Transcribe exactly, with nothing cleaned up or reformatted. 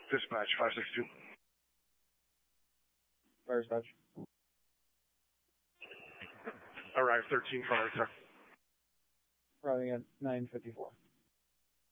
Dispatch, five six two. Fire dispatch. Arrive thirteen, fire, sir. Arriving at nine fifty-four.